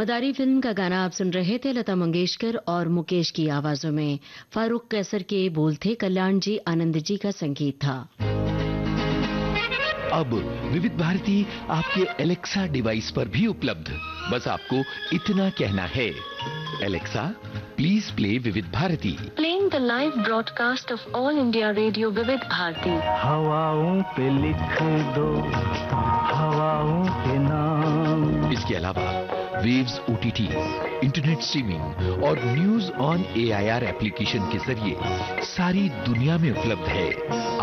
मदारी film का गाना आप सुन रहे थे। लता मंगेशकर और मुकेश की आवाजों में। फारूक कैसर के बोल थे, कल्याण जी आनंद जी का संगीत था। अब विविध भारती आपके एलेक्सा डिवाइस पर भी उपलब्ध। बस आपको इतना कहना है, एलेक्सा प्लीज प्ले विविध Bharti. Playing the live broadcast of all India radio विविध भारती। हवाओं पे लिख दो हवाओं के नाम। इसके अलावा वेव्स ओटीटी, इंटरनेट स्ट्रीमिंग और न्यूज ऑन AIR एप्लीकेशन के जरिए सारी दुनिया में उपलब्ध है।